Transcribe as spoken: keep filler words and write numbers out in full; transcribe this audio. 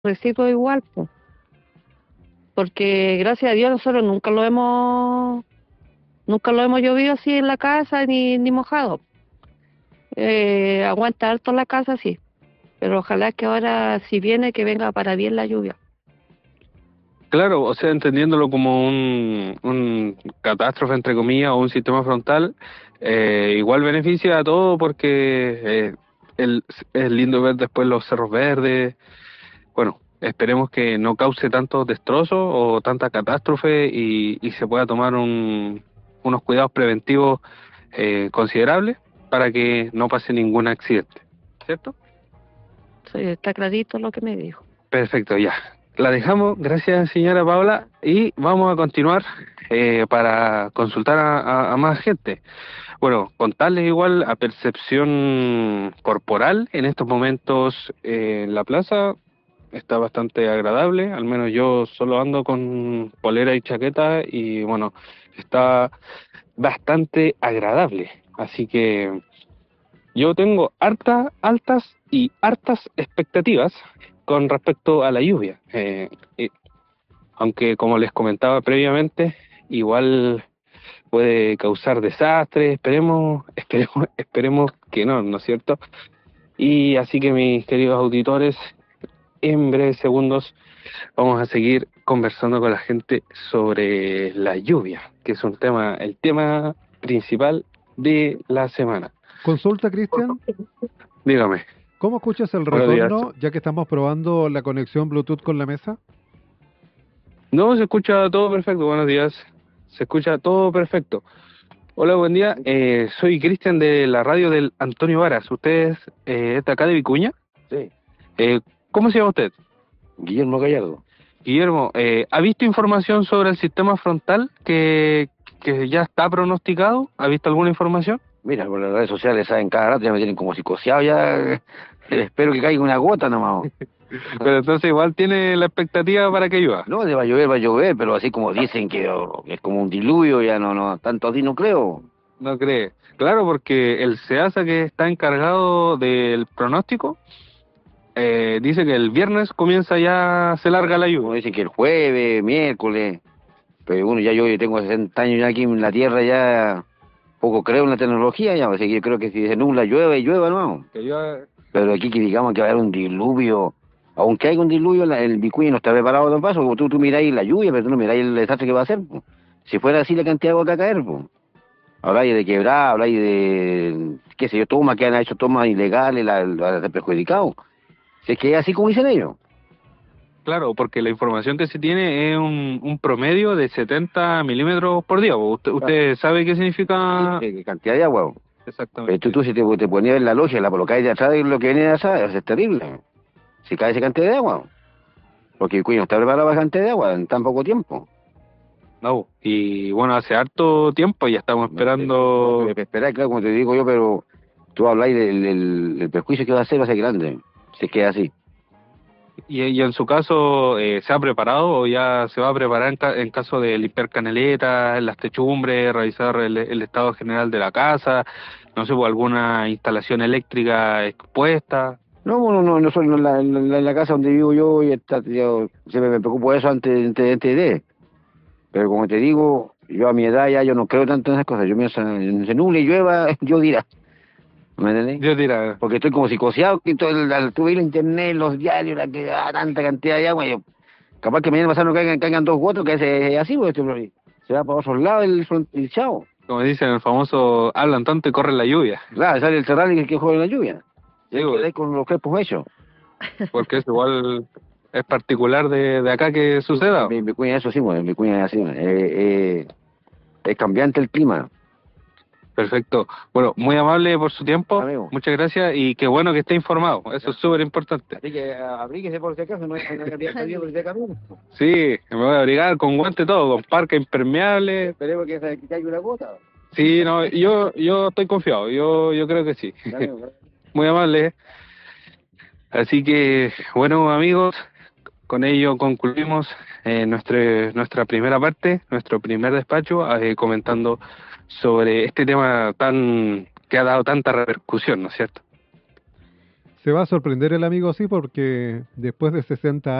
reciclo igual, pues, porque gracias a Dios nosotros nunca lo hemos, nunca lo hemos llovido así en la casa ni, ni mojado. Eh, aguanta harto la casa, sí, pero ojalá que ahora si viene que venga para bien la lluvia. Claro, o sea, entendiéndolo como un, un catástrofe, entre comillas, o un sistema frontal, eh, igual beneficia a todo porque eh, el- es lindo ver después los cerros verdes. Bueno, esperemos que no cause tantos destrozos o tanta catástrofe y, y se pueda tomar un- unos cuidados preventivos eh, considerables para que no pase ningún accidente, ¿cierto? Sí, está clarito lo que me dijo. Perfecto, ya. La dejamos, gracias señora Paula, y vamos a continuar eh, para consultar a, a- a más gente. Bueno, contarles igual a percepción corporal, en estos momentos eh, en la plaza está bastante agradable, al menos yo solo ando con polera y chaqueta y bueno, está bastante agradable. Así que yo tengo hartas, altas y hartas expectativas con respecto a la lluvia. Eh, eh, aunque como les comentaba previamente, igual puede causar desastres, esperemos, esperemos, esperemos que no, ¿no es cierto? Y así que mis queridos auditores, en breves segundos vamos a seguir conversando con la gente sobre la lluvia, que es un tema, el tema principal de la semana. Consulta, Cristian, Dígame, ¿cómo escuchas el buenos días. retorno ya que estamos probando la conexión Bluetooth con la mesa? No, se escucha todo perfecto, buenos días. Se escucha todo perfecto. Hola, buen día. Eh, soy Cristian de la radio del Antonio Varas. ¿Usted eh, es de acá de Vicuña? Sí, Eh, ¿Cómo se llama usted? Guillermo Gallardo. Guillermo, eh, ¿ha visto información sobre el sistema frontal que, que ya está pronosticado? ¿Ha visto alguna información? Mira, por las redes sociales saben cada rato, ya me tienen como psicoseado ya. Espero que caiga una gota nomás. Pero entonces igual tiene la expectativa para que llueva. No, de va a llover, va a llover, pero así como dicen que oh, es como un diluvio, ya no, no, tanto así no creo. ¿No cree? Claro, porque el SEASA que está encargado del pronóstico eh, dice que el viernes comienza ya, se larga la Como lluvia. dicen que el jueves, miércoles, pero bueno, ya yo tengo sesenta años ya aquí en la tierra, ya poco creo en la tecnología, ya, así que yo creo que si se nubla, llueve, llueva, no. Que llueva. Pero aquí que digamos que va a haber un diluvio, aunque haya un diluvio, la- el Vicuña no está preparado para paso, porque tú, tú miráis la lluvia, pero tú no miráis el desastre que va a hacer, po. Si fuera así la cantidad de agua que va a caer, pues. Habláis de quebrar, habláis de, qué sé yo, tomas que han hecho tomas ilegales, la, la, la perjudicado. Si es que es así como dicen ellos. Claro, porque la información que se tiene es un, un promedio de setenta milímetros por día. ¿Usted, usted sabe qué significa Sí, qué cantidad de agua. Pero tú, exactamente? tú si te, te ponías en la logia, la colocáis de atrás de lo que viene de atrás, es terrible. Si cae esa cantidad de agua. Porque el Vicuña no está preparado para esa cantidad de agua en tan poco tiempo. No, y bueno, hace harto tiempo ya estamos esperando. Hay que esperar, claro, como te digo yo, pero tú habláis del, del, del perjuicio que va a hacer, va a ser grande, si es que es así. Y, y en su caso, eh, ¿se ha preparado o ya se va a preparar en, ca- en caso de limpiar canaletas, las techumbres, revisar el, el estado general de la casa, no sé, pues, alguna instalación eléctrica expuesta? No, bueno, no, no, soy en la, en la, en la casa donde vivo yo, y está, yo siempre me preocupo de eso antes, antes, antes de. Pero como te digo, yo a mi edad ya yo no creo tanto en esas cosas. Yo me se nuble y llueva, yo dirá. ¿Me entendés? Dios dirá, Porque estoy como psicoseado, que todo el, al- tú ves el internet, los diarios, la que ah, tanta cantidad de agua. Yo, capaz que mañana pasado no caigan, caigan dos gotas, que es, es así, pues, este, se va para otros lados el, front- el chao. como dicen el famoso, hablan tanto y corre la lluvia. Claro, sale el cerral y que, que juega en la lluvia. Y Sí, hay que pues, dar con los crepos hechos. porque es igual, es particular de, de acá que suceda. Mi, mi cuña, eso sí, bueno, mi cuña es así, bueno, eh, eh, es cambiante el clima, Perfecto. Bueno, muy amable por su tiempo, amigo. muchas gracias y qué bueno que esté informado, eso es súper importante. Así que ah, abríguese por si acaso, no hay no hay que salir por ese camino. Sí, me voy a abrigar con guante todo, con parca impermeable. Esperemos que, se- que caiga una gota. Sí, no, yo, yo estoy confiado, yo, yo creo que sí. Amigo, Muy amable. ¿Eh? Así que, bueno, amigos, con ello concluimos eh, nuestra, nuestra primera parte, nuestro primer despacho, eh, comentando sobre este tema tan que ha dado tanta repercusión, ¿no es cierto? Se va a sorprender el amigo, sí, porque después de sesenta